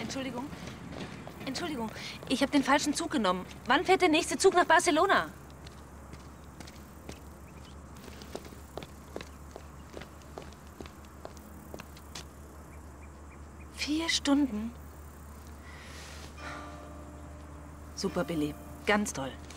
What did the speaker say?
Entschuldigung. Entschuldigung, ich habe den falschen Zug genommen. Wann fährt der nächste Zug nach Barcelona? Vier Stunden? Super, Billy. Ganz toll.